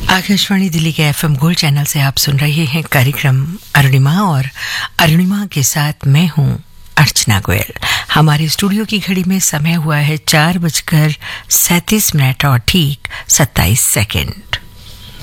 आकाशवाणी दिल्ली के FM gold channel से आप सुन रहे हैं कार्यक्रम अरुणिमा और अरुणिमा के साथ मैं हूं अर्चना गोयल। हमारे स्टूडियो की घड़ी में समय हुआ है 4:37 और ठीक 27 सेकंड।